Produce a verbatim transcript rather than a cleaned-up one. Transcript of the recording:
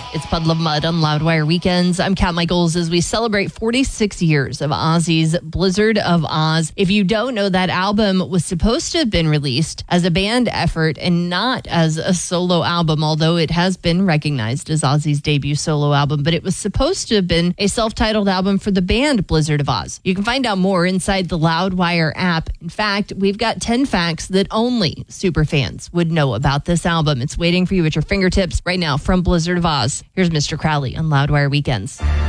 It's Puddle of Mud on Loudwire Weekends. I'm Kat Michaels as we celebrate forty-six years of Ozzy's Blizzard of Oz. If you don't know, that album was supposed to have been released as a band effort and not as a solo album, although it has been recognized as Ozzy's debut solo album. But it was supposed to have been a self-titled album for the band Blizzard of Oz. You can find out more inside the Loudwire app. In fact, we've got ten facts that only superfans would know about this album. It's waiting for you at your fingertips right now from Blizzard of Oz. Here's Mister Crowley on Loudwire Weekends.